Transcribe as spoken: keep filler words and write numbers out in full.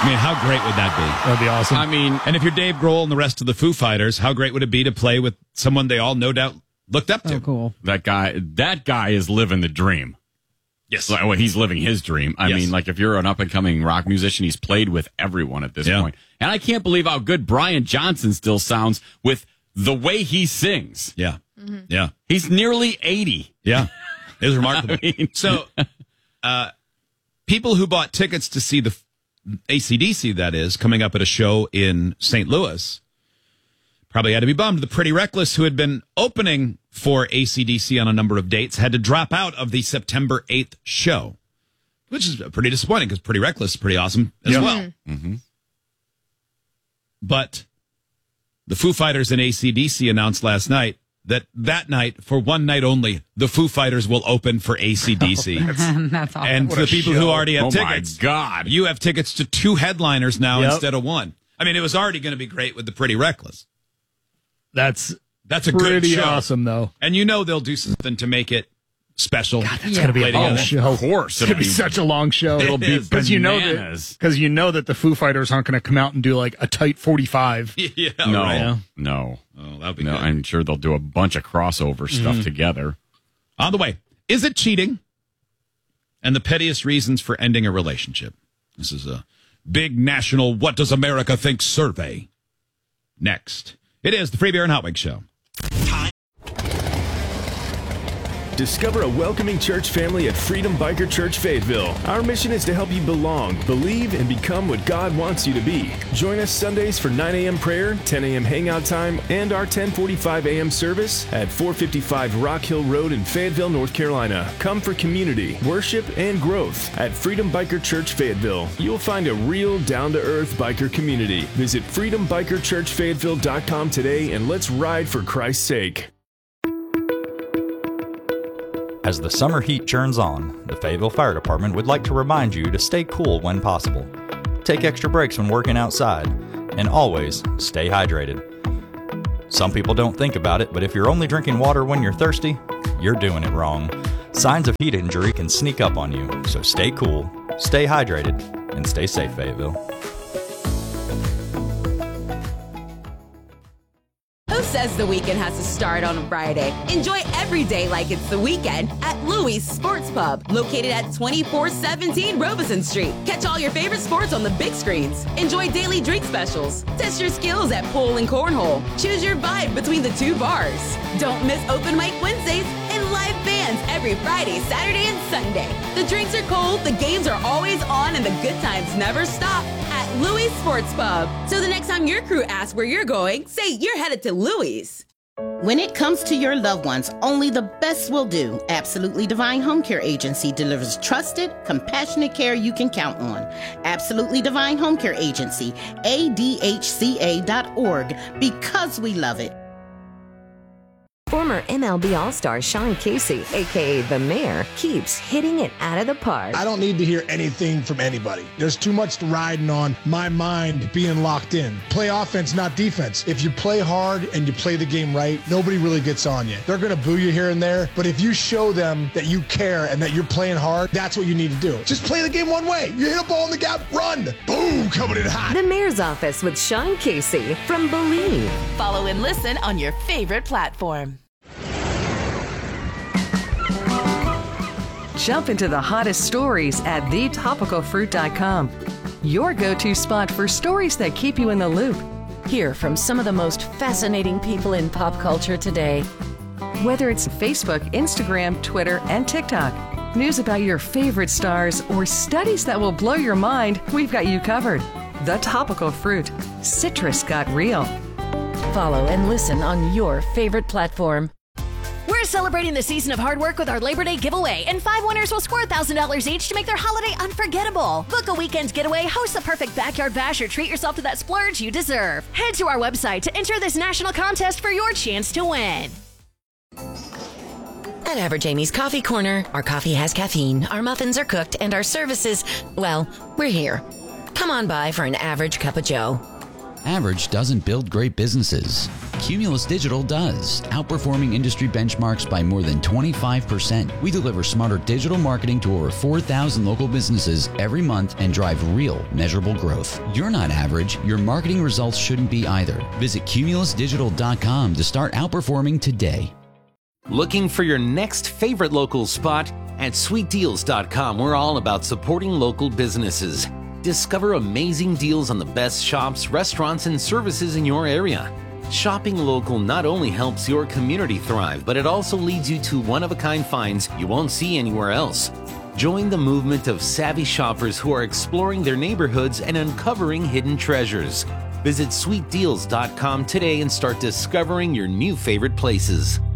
I mean, how great would that be? That'd be awesome. I mean, and if you're Dave Grohl and the rest of the Foo Fighters, how great would it be to play with someone they all no doubt looked up to? Oh, cool. That guy, that guy is living the dream. Yes. Like, well, he's living his dream. I Yes. mean, like if you're an up-and-coming rock musician, he's played with everyone at this Yeah. point. And I can't believe how good Brian Johnson still sounds with the way he sings. Yeah. Mm-hmm. Yeah. He's nearly eighty. Yeah. It was remarkable. I mean- so, uh, people who bought tickets to see the A C D C, that is, coming up at a show in Saint Louis, probably had to be bummed. The Pretty Reckless, who had been opening for A C D C on a number of dates, had to drop out of the September eighth show, which is pretty disappointing because Pretty Reckless is pretty awesome as Yeah. well. Mm-hmm. But the Foo Fighters and A C D C announced last night that that night, for one night only, the Foo Fighters will open for A C D C. That's awesome. And for the people who already have Oh, my tickets, God. you have tickets to two headliners now Yep. instead of one. I mean, it was already going to be great with the Pretty Reckless. That's That's a good pretty show. awesome, though. And you know they'll do something to make it special. God, It's going to be a Play long together. show. Of course. It's going to be such a long show. It'll be because you know that bananas. because you know that the Foo Fighters aren't going to come out and do like a tight forty-five. Yeah, No, right. no. Oh, that'll be No, good. I'm sure they'll do a bunch of crossover stuff together. On the way, is it cheating? And the pettiest reasons for ending a relationship. This is a big national What Does America Think survey. Next, it is the Free Beer and Hot Wings Show. Discover a welcoming church family at Freedom Biker Church Fayetteville. Our mission is to help you belong, believe, and become what God wants you to be. Join us Sundays for nine a.m. prayer, ten a.m. hangout time, and our ten forty-five a.m. service at four fifty-five Rock Hill Road in Fayetteville, North Carolina. Come for community, worship, and growth at Freedom Biker Church Fayetteville. You'll find a real down-to-earth biker community. Visit freedom biker church fayetteville dot com today and let's ride for Christ's sake. As the summer heat churns on, the Fayetteville Fire Department would like to remind you to stay cool when possible. Take extra breaks when working outside, and always stay hydrated. Some people don't think about it, but if you're only drinking water when you're thirsty, you're doing it wrong. Signs of heat injury can sneak up on you, so stay cool, stay hydrated, and stay safe, Fayetteville. Who says the weekend has to start on a Friday? Enjoy every day like it's the weekend at Louis Sports Pub, located at twenty-four seventeen Robeson Street. Catch all your favorite sports on the big screens. Enjoy daily drink specials. Test your skills at pool and cornhole. Choose your vibe between the two bars. Don't miss open mic Wednesdays and live bands every Friday, Saturday, and Sunday. The drinks are cold, the games are always on, and the good times never stop at Louis Sports Pub. So the next time your crew asks where you're going, say you're headed to Louis. When it comes to your loved ones, only the best will do. Absolutely Divine Home Care Agency delivers trusted, compassionate care you can count on. Absolutely Divine Home Care Agency, A D H C A dot org, because we love it. Former M L B All-Star Sean Casey, a k a. The Mayor, keeps hitting it out of the park. I don't need to hear anything from anybody. There's too much riding on my mind being locked in. Play offense, not defense. If you play hard and you play the game right, nobody really gets on you. They're going to boo you here and there, but if you show them that you care and that you're playing hard, that's what you need to do. Just play the game one way. You hit a ball in the gap, run. Boom, coming in hot. The Mayor's Office with Sean Casey from Believe. Follow and listen on your favorite platform. Jump into the hottest stories at the topical fruit dot com. Your go-to spot for stories that keep you in the loop. Hear from some of the most fascinating people in pop culture today. Whether it's Facebook, Instagram, Twitter, and TikTok, news about your favorite stars, or studies that will blow your mind, we've got you covered. The Topical Fruit. Citrus got real. Follow and listen on your favorite platform. We're celebrating the season of hard work with our Labor Day giveaway, and five winners will score one thousand dollars each to make their holiday unforgettable. Book a weekend getaway, host the perfect backyard bash, or treat yourself to that splurge you deserve. Head to our website to enter this national contest for your chance to win. At Average Amy's Coffee Corner, our coffee has caffeine, our muffins are cooked, and our services, well, we're here. Come on by for an average cup of joe. Average doesn't build great businesses. Cumulus Digital does, outperforming industry benchmarks by more than twenty-five percent. We deliver smarter digital marketing to over four thousand local businesses every month and drive real, measurable growth. You're not average. Your marketing results shouldn't be either. Visit cumulus digital dot com to start outperforming today. Looking for your next favorite local spot? At sweet deals dot com, we're all about supporting local businesses. Discover amazing deals on the best shops, restaurants, and services in your area. Shopping local not only helps your community thrive, but it also leads you to one-of-a-kind finds you won't see anywhere else. Join the movement of savvy shoppers who are exploring their neighborhoods and uncovering hidden treasures. Visit sweet deals dot com today and start discovering your new favorite places.